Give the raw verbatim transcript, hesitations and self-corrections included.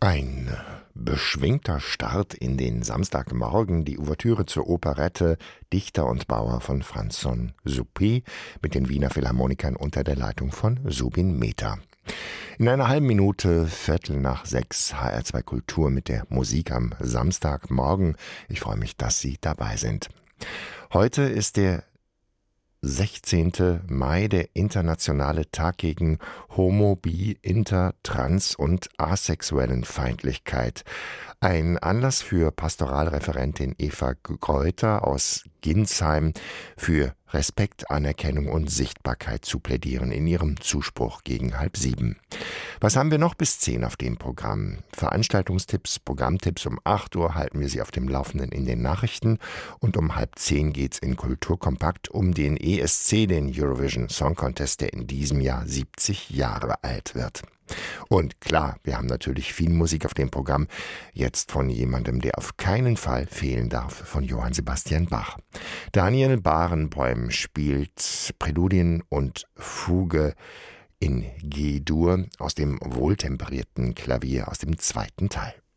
Ein beschwingter Start in den Samstagmorgen, die Ouvertüre zur Operette Dichter und Bauer von Franz-Son-Supy mit den Wiener Philharmonikern unter der Leitung von Subin Mehta. In einer halben Minute, Viertel nach sechs, H R zwei Kultur mit der Musik am Samstagmorgen. Ich freue mich, dass Sie dabei sind. Heute ist der sechzehnten Mai, der internationale Tag gegen Homo-, Bi-, Inter-, Trans- und Asexuellenfeindlichkeit. Ein Anlass für Pastoralreferentin Eva Greuter aus Ginsheim, für Respekt, Anerkennung und Sichtbarkeit zu plädieren in ihrem Zuspruch gegen halb sieben. Was haben wir noch bis zehn auf dem Programm? Veranstaltungstipps, Programmtipps. Um acht Uhr halten wir Sie auf dem Laufenden in den Nachrichten und um halb zehn geht's in Kulturkompakt um den E S C, den Eurovision Song Contest, der in diesem Jahr siebzig Jahre alt wird. Und klar, wir haben natürlich viel Musik auf dem Programm, jetzt von jemandem, der auf keinen Fall fehlen darf, von Johann Sebastian Bach. Daniel Barenboim spielt Präludien und Fuge in G-Dur aus dem wohltemperierten Klavier aus dem zweiten Teil.